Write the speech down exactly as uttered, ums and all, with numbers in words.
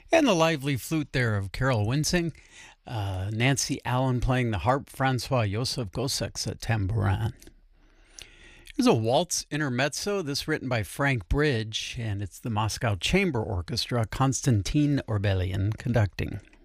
And the lively flute there of Carol Winsing, uh, Nancy Allen playing the harp, Francois Joseph Gosseks at tambourin. Here's a waltz intermezzo, this written by Frank Bridge, and it's the Moscow Chamber Orchestra, Konstantin Orbelian conducting.